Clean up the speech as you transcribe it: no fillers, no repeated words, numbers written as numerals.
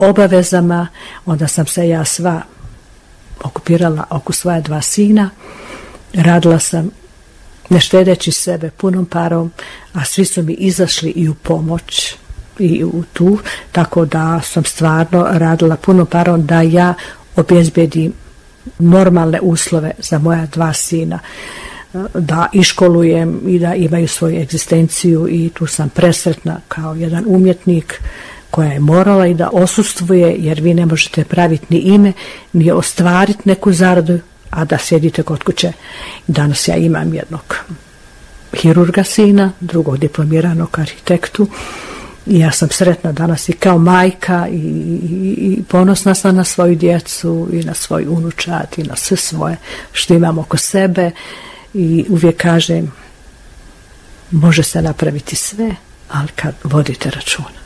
obavezama, onda sam se ja sva okupirala oko svoja 2 sina, radila sam ne štedeći sebe punom parom, a svi su mi izašli i u pomoć i u tu, tako da sam stvarno radila punom parom da ja obezbedim normalne uslove za moja 2 sina, da iškolujem i da imaju svoju egzistenciju, i tu sam presretna kao jedan umjetnik koja je morala i da osustvuje, jer vi ne možete praviti ni ime, ni ostvariti neku zaradu, a da sjedite kod kuće. Danas ja imam jednog hirurga sina, drugog diplomiranog arhitektu, i ja sam sretna danas i kao majka i ponosna sam na svoju djecu i na svoj unučad i na sve svoje što imam oko sebe, i uvijek kažem, može se napraviti sve, ali kad vodite računa.